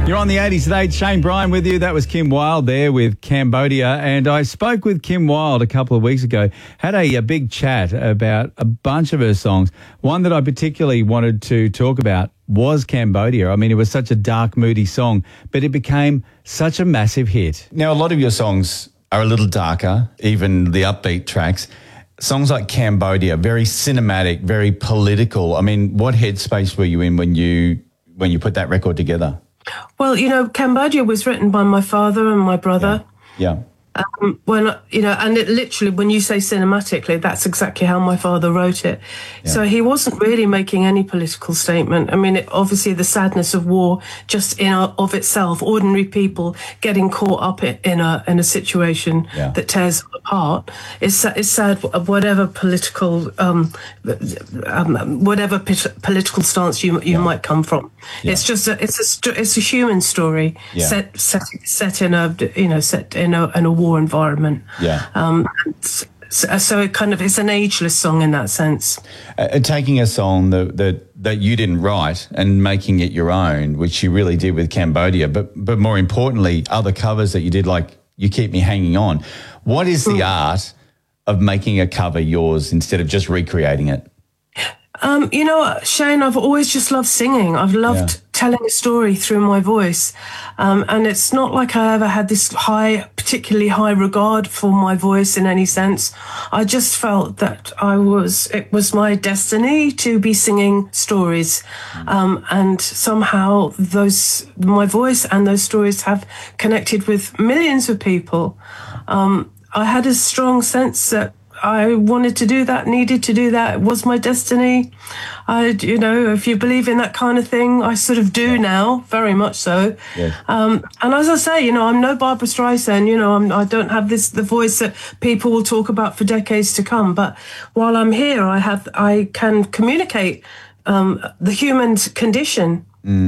You're on the 80s today. Shane Bryan with you. That was Kim Wilde there with Cambodia. And I spoke with Kim Wilde a couple of weeks ago, had a big chat about a bunch of her songs. One that I particularly wanted to talk about was Cambodia. I mean, it was such a dark, moody song, but it became such a massive hit. Now, a lot of your songs are a little darker, even the upbeat tracks. Songs like Cambodia, very cinematic, very political. I mean, what headspace were you in when you put that record together? Well, Cambodia was written by my father and my brother. Yeah. And it literally, when you say cinematically, that's exactly how my father wrote it. Yeah. So he wasn't really making any political statement. I mean, obviously the sadness of war, just of itself, ordinary people getting caught up in a situation that tears them apart, is sad. Whatever political, stance you might come from, it's just it's a human story set in a war environment. So it kind of, it's an ageless song in that sense. Taking a song that you didn't write and making it your own, which you really did with Cambodia, but more importantly, other covers that you did, like You Keep Me Hanging On. What is the art of making a cover yours instead of just recreating it? Shane, I've always just loved singing. I've loved telling a story through my voice. And it's not like I ever had this particularly high regard for my voice in any sense. I just felt that it was my destiny to be singing stories. And somehow my voice and those stories have connected with millions of people. I had a strong sense that I wanted to do that, needed to do that. It was my destiny. If you believe in that kind of thing, I sort of do now, very much so. Yes. And as I say, I'm no Barbra Streisand. I don't have the voice that people will talk about for decades to come. But while I'm here, I can communicate the human condition.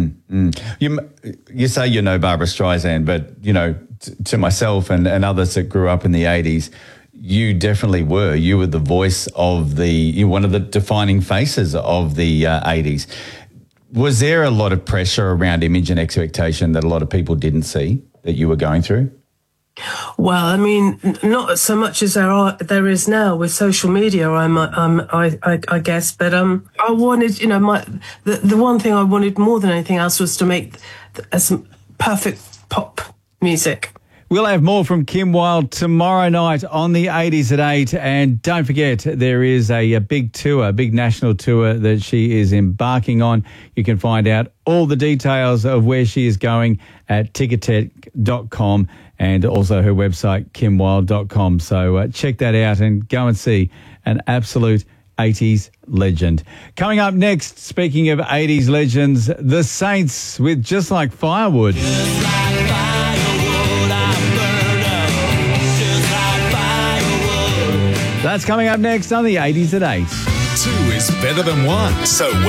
You say you're no Barbra Streisand, but to myself and others that grew up in the 80s. You definitely were. You were the voice of one of the defining faces of the 80s. Was there a lot of pressure around image and expectation that a lot of people didn't see that you were going through? Well, I mean, not so much as there is now with social media. I guess, but I wanted, the one thing I wanted more than anything else was to make some perfect pop music. We'll have more from Kim Wilde tomorrow night on the 80s at 8. And don't forget, there is a big tour, a big national tour that she is embarking on. You can find out all the details of where she is going at ticketek.com and also her website, kimwilde.com. So check that out and go and see an absolute 80s legend. Coming up next, speaking of 80s legends, The Saints with Just Like Firewood. That's coming up next on the 80s at 8. 2 is better than 1, so